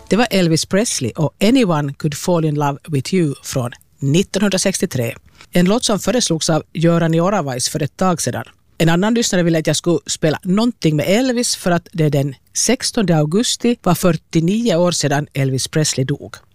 Det var Elvis Presley och Anyone Could Fall in Love with You från 1963. En låt som föreslogs av Göran Joravais för ett tag sedan. En annan lyssnare ville att jag skulle spela någonting med Elvis för att det den 16 augusti var 49 år sedan Elvis Presley dog.